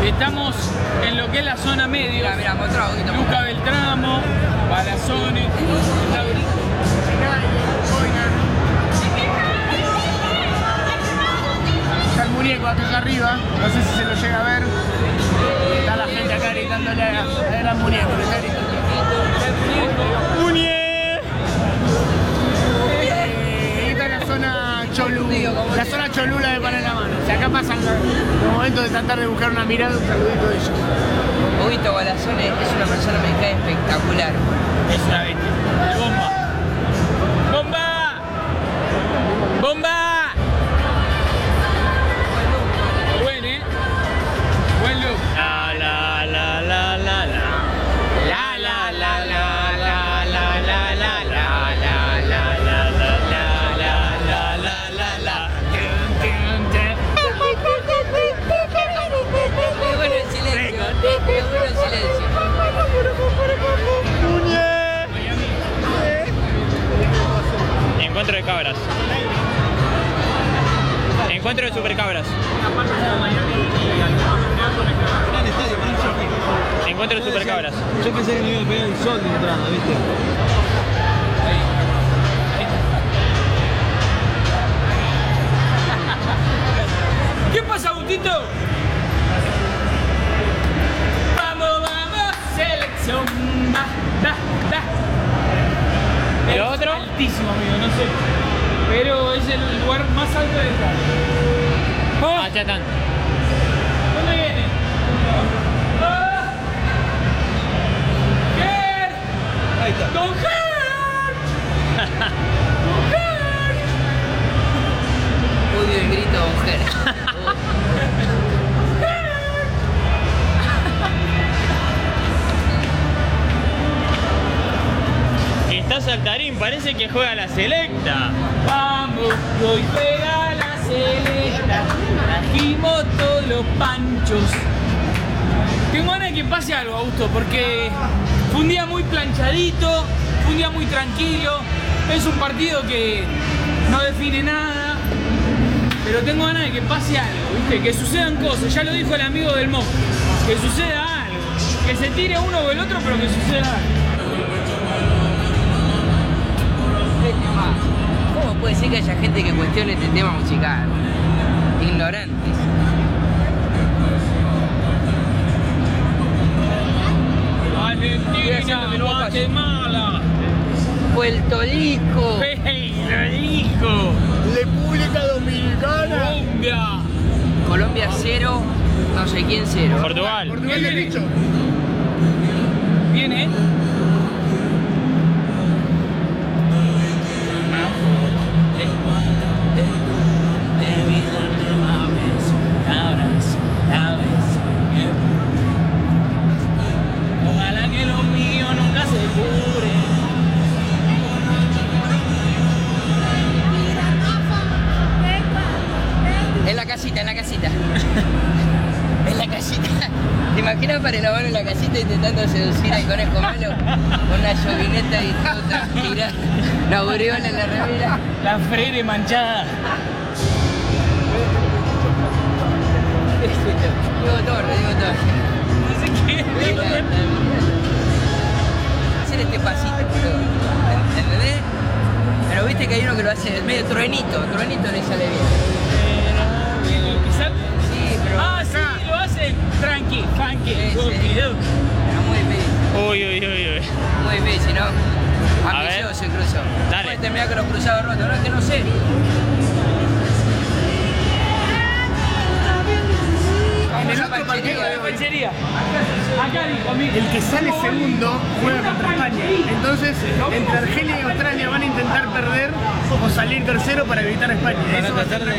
Estamos en lo que es la zona medio. Mira, mostrá un poquito. Luca Beltramo, Balazones, Está el muñeco acá arriba, no sé si se lo llega a ver. Está la gente acá gritándole a gran muñeco, le está gritando. Esta es la zona la zona Cholula de Panamá. O sea, acá pasan los momentos de tratar de buscar una mirada, un saludito de ellos. Huguito Balazones es una persona me cae espectacular. es una bestia. ¡Bomba! ¡Bomba! ¡Bomba! Buen, buen look. La la la la la la. La la la la la la la la la la la la la la la la. Muy bueno el silencio, muy bueno el silencio. Encuentro de cabras. Encuentro de supercabras. Encuentro de supercabras. Yo pensé que me iba a pegar el sol de entrada, ¿viste? ¿Qué pasa, Agustito? Vamos, vamos, selección. ¿Y lo otro? Altísimo, amigo, no sé. Pero es el lugar más alto del estado. ¡Oh! Allá están. ¿Dónde viene? ¡Ah! ¡Ger! Ahí está. ¡Don Ger! ¡Don Ger! Odio el grito, mujer. Está Saltarín, parece que juega la selecta. Vamos, hoy juega la selecta. Trajimos todos los panchos. Tengo ganas de que pase algo, Augusto, porque fue un día muy planchadito, fue un día muy tranquilo. Es un partido que no define nada, pero tengo ganas de que pase algo, ¿viste? Que sucedan cosas. Ya lo dijo el amigo del Mo, que suceda algo. Que se tire uno o el otro, pero que suceda algo. ¿Cómo puede ser que haya gente que cuestione este tema musical? Ignorantes. Argentina, Guatemala, Puerto Rico. Rico, República Dominicana. Colombia. Colombia 0, no sé quién 0. Portugal. Portugal de bicho. Viene. Ojalá que lo mío nunca se cure. En la casita, en la casita. En la casita. ¿Te imaginas para la mano en la casita intentando seducir al conejo malo? Con una llovineta y todo tranquila. La aureola en la remera. La Freire manchada. Diego Torre, Diego Torre. No sé qué. Hacer este pasito, boludo. ¿Entendés? Pero viste que hay uno que lo hace medio truenito. Truenito le sale bien. Sí, pero... Ah, sí, lo hace tranqui, funky. Sí, sí. Okidok. Pero muy difícil. Uy, uy, uy, uy. Muy difícil, ¿no? A ver. Ambicioso incluso. Dale. Puede terminar con los cruzados rotos, no es que no sé. En el otro partido De pechería. Acá dijo, amigo. el que sale segundo juega contra España. Entonces, entre Argelia y Australia van a intentar perder o salir tercero para evitar a España. Eso va a ser